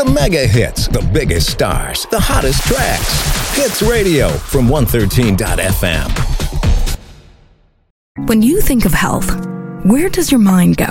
The mega hits, the biggest stars, the hottest tracks. Hits Radio from 113.fm. When you think of health, where does your mind go?